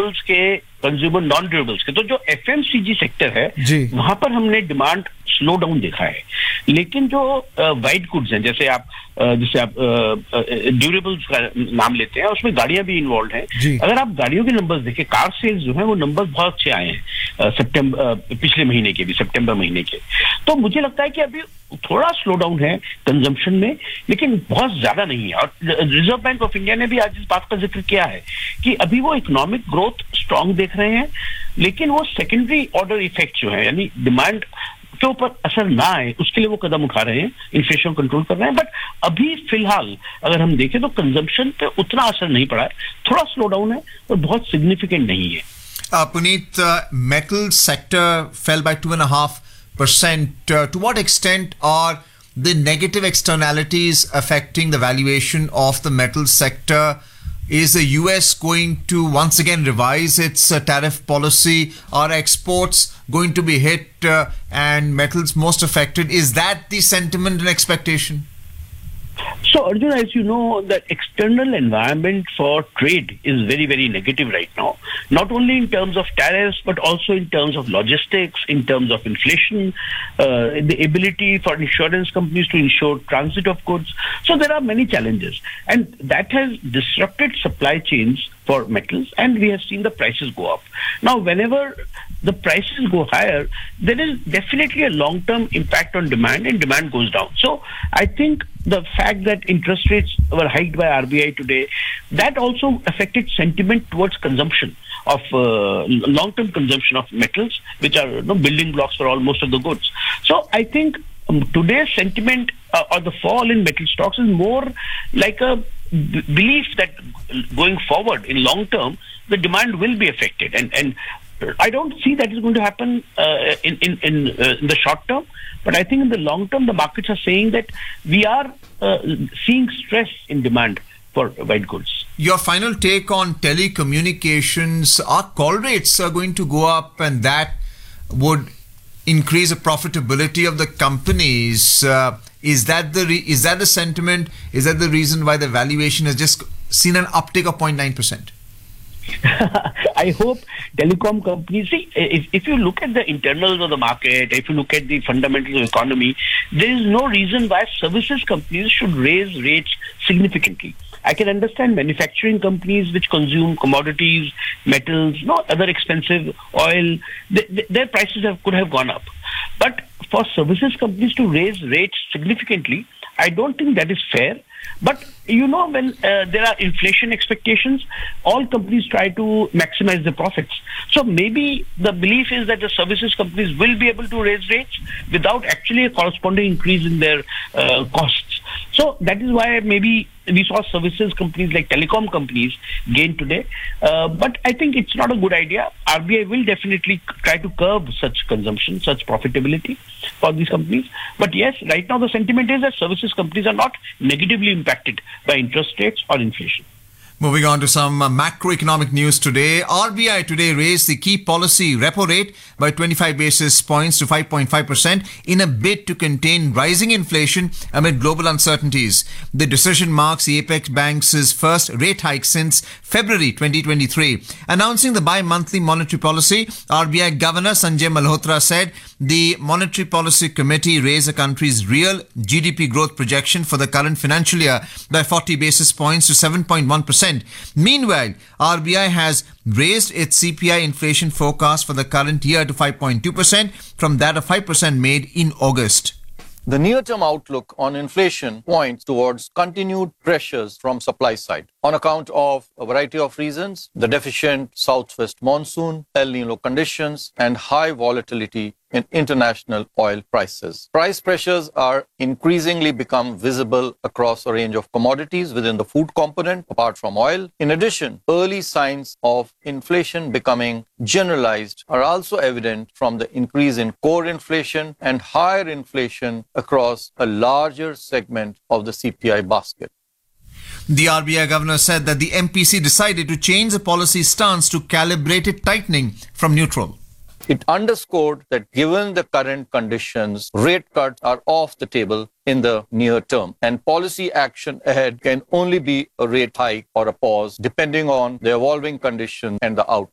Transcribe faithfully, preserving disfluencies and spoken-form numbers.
Durables के, consumer non durables के, तो जो एफएमसीजी सेक्टर है वहां पर हमने डिमांड स्लो डाउन देखा है। लेकिन जो वाइट गुड्स हैं, जैसे आप जैसे आप ड्यूरेबल्स का नाम लेते हैं, उसमें गाड़ियां भी इन्वॉल्व हैं। अगर आप गाड़ियों के नंबर्स देखें, कार सेल्स जो है वो नंबर्स बहुत अच्छे आए हैं सितंबर पिछले महीने के भी, सितंबर महीने के। तो मुझे लगता है कि अभी थोड़ा स्लो डाउन है कंजम्पशन में, लेकिन बहुत ज्यादा नहीं है। और रिजर्व बैंक ऑफ इंडिया ने भी आज इस बात का जिक्र किया है कि अभी वो इकोनॉमिक ग्रोथ स्ट्रांग देख रहे हैं, लेकिन वो सेकेंडरी ऑर्डर इफेक्ट जो है, यानी डिमांड के ऊपर असर ना आए, उसके लिए वो कदम उठा रहे हैं, इन्फ्लेशन कंट्रोल कर रहे हैं। बट अभी फिलहाल अगर हम देखें तो कंजम्पशन पे उतना असर नहीं पड़ा है, थोड़ा स्लो डाउन है और बहुत सिग्निफिकेंट नहीं है। Uh, Puneet, uh, metal sector fell by two and a half percent. Uh, to what extent are the negative externalities affecting the valuation of the metal sector? Is the U S going to once again revise its uh, tariff policy? Are exports going to be hit uh, and metals most affected? Is that the sentiment and expectation? So, Arjun, as you know, the external environment for trade is very, very negative right now. Not only in terms of tariffs, but also in terms of logistics, in terms of inflation, uh, the ability for insurance companies to insure transit of goods. So there are many challenges. And that has disrupted supply chains for metals, and we have seen the prices go up. Now, whenever the prices go higher, there is definitely a long-term impact on demand, and demand goes down. So I think the fact that interest rates were hiked by R B I today, that also affected sentiment towards consumption of uh, long-term consumption of metals, which are, you know, building blocks for all most of the goods. So I think um, today's sentiment uh, or the fall in metal stocks is more like a b- belief that going forward in long term, the demand will be affected, and and I don't see that is going to happen uh, in in in, uh, in the short term, but I think in the long term, the markets are saying that we are uh, seeing stress in demand for white goods. Your final take on telecommunications: are call rates are going to go up, and that would increase the profitability of the companies? Uh, is that the re- is that the sentiment? Is that the reason why the valuation has just seen an uptick of zero point nine percent? I hope telecom companies, see, if, if you look at the internals of the market, if you look at the fundamentals of the economy, there is no reason why services companies should raise rates significantly. I can understand manufacturing companies which consume commodities, metals, no other expensive oil, they, they, their prices have, could have gone up. But for services companies to raise rates significantly, I don't think that is fair. But you know, when uh, there are inflation expectations, all companies try to maximize the profits. So maybe the belief is that the services companies will be able to raise rates without actually a corresponding increase in their uh, costs. So that is why maybe we saw services companies like telecom companies gain today. Uh, but I think it's not a good idea. R B I will definitely try to curb such consumption, such profitability for these companies. But yes, right now the sentiment is that services companies are not negatively impacted by interest rates or inflation. Moving on to some uh, macroeconomic news today. R B I today raised the key policy repo rate by twenty-five basis points to five point five percent in a bid to contain rising inflation amid global uncertainties. The decision marks the Apex Bank's first rate hike since February twenty twenty-three. Announcing the bi-monthly monetary policy, R B I Governor Sanjay Malhotra said the Monetary Policy Committee raised the country's real G D P growth projection for the current financial year by forty basis points to seven point one percent. Meanwhile, R B I has raised its C P I inflation forecast for the current year to five point two percent from that of five percent made in August. The near-term outlook on inflation points towards continued pressures from supply side on account of a variety of reasons: the deficient southwest monsoon, El Nino conditions, and high volatility in international oil prices. Price pressures are increasingly become visible across a range of commodities within the food component, apart from oil. In addition, early signs of inflation becoming generalized are also evident from the increase in core inflation and higher inflation across a larger segment of the C P I basket. The R B I governor said that the M P C decided to change the policy stance to calibrated tightening from neutral. It underscored that given the current conditions, rate cuts are off the table in the near term, and policy action ahead can only be a rate hike or a pause depending on the evolving condition and the outlook.